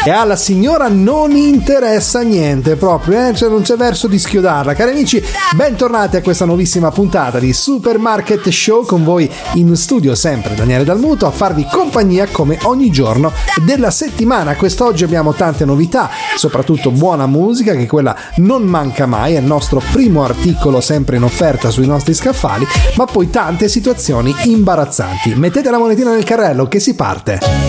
e alla signora non interessa niente proprio, cioè non c'è verso di schiodarla. Cari amici, bentornati a questa nuovissima puntata di Supermarket Show, con voi in studio sempre Daniele Dalmuto a farvi compagnia come ogni giorno della settimana. Quest'oggi abbiamo tante novità, soprattutto buona musica, che quella non manca mai, è il nostro primo articolo sempre in offerta sui nostri scaffali, ma poi tante situazioni imbarazzanti. Mettete la monetina nel carrello che si parte.